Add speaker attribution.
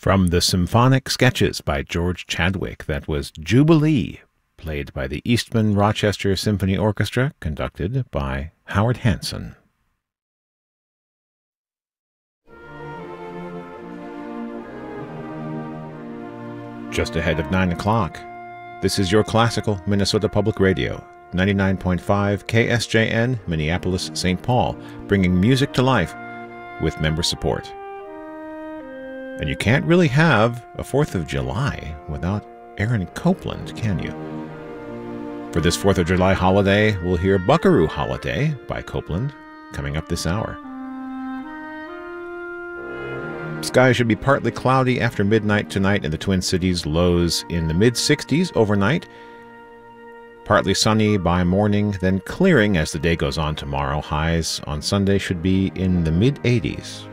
Speaker 1: From the Symphonic Sketches by George Chadwick, that was Jubilee, played by the Eastman Rochester Symphony Orchestra, conducted by Howard Hanson. Just ahead of 9 o'clock, this is your classical Minnesota Public Radio, 99.5 KSJN, Minneapolis, St. Paul, bringing music to life with member support. And you can't really have a 4th of July without Aaron Copland, can you? For this 4th of July holiday, we'll hear Buckaroo Holiday by Copland coming up this hour. Skies should be partly cloudy after midnight tonight in the Twin Cities, lows in the mid-60s overnight. Partly sunny by morning, then clearing as the day goes on tomorrow. Highs on Sunday should be in the mid-80s.